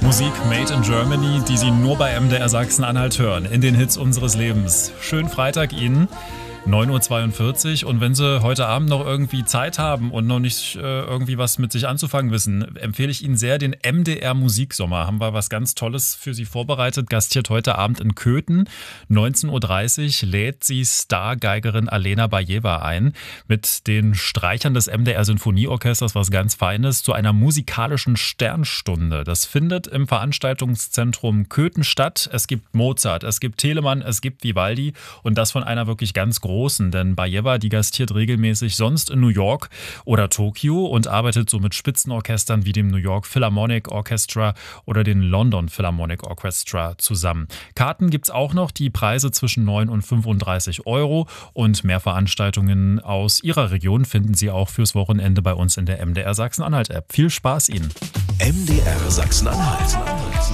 Musik made in Germany, die Sie nur bei MDR Sachsen-Anhalt hören, in den Hits unseres Lebens. Schönen Freitag Ihnen. 9.42 Uhr, und wenn Sie heute Abend noch irgendwie Zeit haben und noch nicht irgendwie was mit sich anzufangen wissen, empfehle ich Ihnen sehr den MDR Musiksommer. Haben wir was ganz Tolles für Sie vorbereitet. Gastiert heute Abend in Köthen. 19.30 Uhr lädt sie Stargeigerin Alena Bajeva ein mit den Streichern des MDR Sinfonieorchesters, was ganz Feines, zu einer musikalischen Sternstunde. Das findet im Veranstaltungszentrum Köthen statt. Es gibt Mozart, es gibt Telemann, es gibt Vivaldi, und das von einer wirklich ganz großen, denn Bajeva, die gastiert regelmäßig sonst in New York oder Tokio und arbeitet so mit Spitzenorchestern wie dem New York Philharmonic Orchestra oder den London Philharmonic Orchestra zusammen. Karten gibt's auch noch, die Preise zwischen 9 und 35 Euro, und mehr Veranstaltungen aus Ihrer Region finden Sie auch fürs Wochenende bei uns in der MDR Sachsen-Anhalt App. Viel Spaß Ihnen! MDR Sachsen-Anhalt.